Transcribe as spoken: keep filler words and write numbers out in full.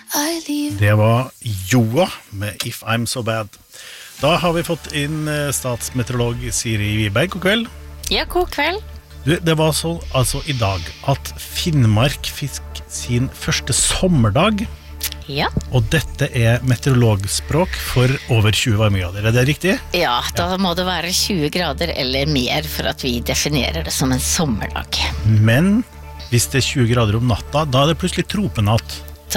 Det var Joa med If I'm So Bad. Da har vi fått inn statsmeteorolog Siri Wiberg. God kveld. Ja, god kveld. Du, det var så, altså i dag at Finnmark fikk sin første sommerdag. Ja. Og dette er meteorologspråk for over tjue varmegrader. Er det riktig? Ja, da må det være tjue grader eller mer for at vi definerer det som en sommerdag. Men hvis det er tjue grader om natta, da er det plutselig tropenatt.